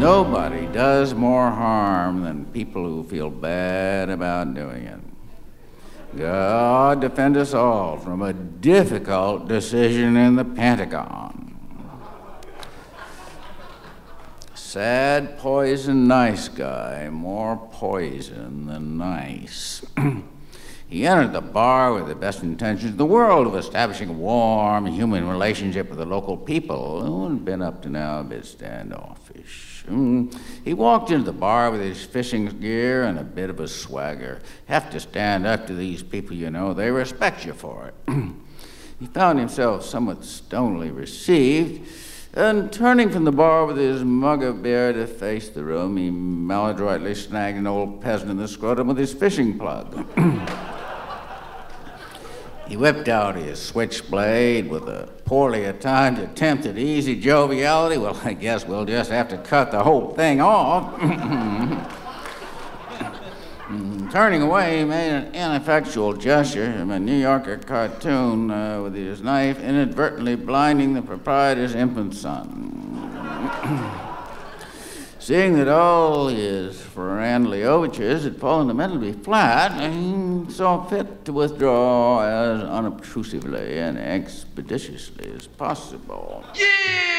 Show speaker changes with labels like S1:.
S1: Nobody does more harm than people who feel bad about doing it. God defend us all from a difficult decision in the Pentagon. Sad poison nice guy, more poison than nice. He entered the bar with the best intentions in the world of establishing a warm human relationship with the local people who had been up to now a bit standoffish. He walked into the bar with his fishing gear and a bit of a swagger. Have to stand up to these people, you know. They respect you for it. He found himself somewhat stonily received, and turning from the bar with his mug of beer to face the room, he maladroitly snagged an old peasant in the scrotum with his fishing plug. He whipped out his switchblade with a poorly timed attempt at easy joviality. Well, I guess we'll just have to cut the whole thing off. Turning away, he made an ineffectual gesture of a New Yorker cartoon with his knife, inadvertently blinding the proprietor's infant son. Seeing that all his friendly overtures had fallen lamentably flat, he saw fit to withdraw as unobtrusively and expeditiously as possible.
S2: Yeah!